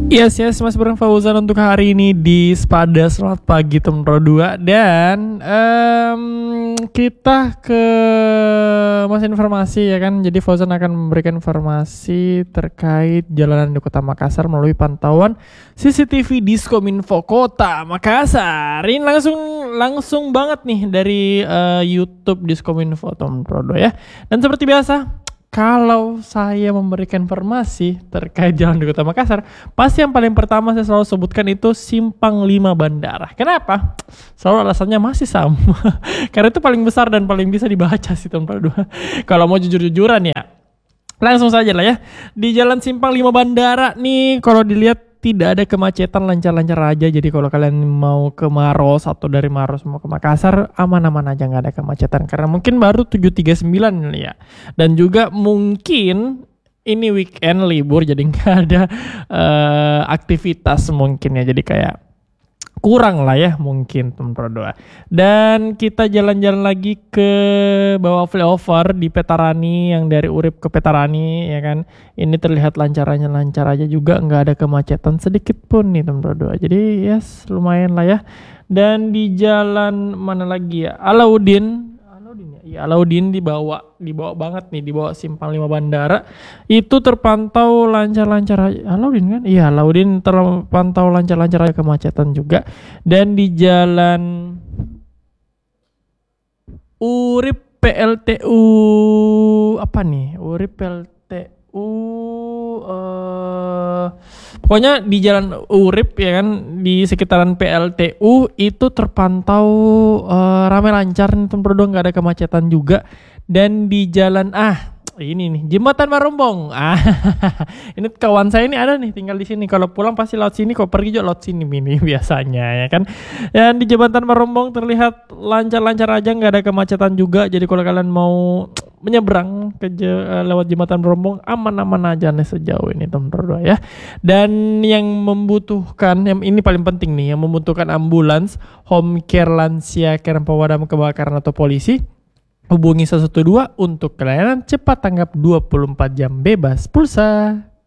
Yes, masih bareng Fauzan untuk hari ini di Spada. Selamat pagi teman Pro 2. Dan kita ke masih informasi ya kan. Jadi Fauzan akan memberikan informasi terkait jalanan di Kota Makassar melalui pantauan CCTV Diskominfo Kota Makassar. Ini langsung banget nih dari YouTube Diskominfo teman Pro 2 ya. Dan seperti biasa, kalau saya memberikan informasi terkait jalan di Kota Makassar, pasti yang paling pertama saya selalu sebutkan itu Simpang 5 Bandara. Kenapa? Selalu alasannya masih sama. Karena itu paling besar dan paling bisa dibaca sih teman-teman. Kalau mau jujur-jujuran ya, langsung saja lah ya. Di Jalan Simpang 5 Bandara nih, kalau dilihat tidak ada kemacetan, lancar-lancar aja. Jadi kalau kalian mau ke Maros atau dari Maros mau ke Makassar, aman-aman aja, nggak ada kemacetan. Karena mungkin baru 7.39 ya. Dan juga mungkin ini weekend libur, jadi nggak ada aktivitas mungkin ya. Jadi kayak kurang lah ya mungkin teman Pro 2. Dan kita jalan-jalan lagi ke bawah flyover di Petarani, yang dari Urip ke Petarani ya kan. Ini terlihat lancar aja juga, nggak ada kemacetan sedikit pun nih teman Pro 2. Jadi yes, lumayan lah ya. Dan di jalan mana lagi ya? Alauddin dibawa banget nih, dibawa Simpang 5 Bandara. Itu terpantau lancar-lancar aja. Alauddin kan? Iya, Alauddin terpantau lancar-lancar aja, kemacetan juga. Dan di jalan Urip PLTU apa nih? Urip PLTU pokoknya di jalan Urip ya kan, di sekitaran PLTU itu terpantau ramai lancar nih teman Pro 2, nggak ada kemacetan juga. Dan di jalan ini nih Jembatan Marumbong. Ini kawan saya ini ada nih tinggal di sini. Kalau pulang pasti laut sini, kalau pergi juga laut sini mini biasanya ya kan. Dan di Jembatan Marumbong terlihat lancar-lancar aja, nggak ada kemacetan juga. Jadi kalau kalian mau menyeberang lewat Jembatan Marumbong, aman-aman aja nih sejauh ini teman Pro 2 ya. Dan yang membutuhkan, yang ini paling penting nih, yang membutuhkan ambulans, home care, lansia, care pemadam kebakaran atau polisi, hubungi 112 untuk layanan cepat tanggap 24 jam bebas pulsa.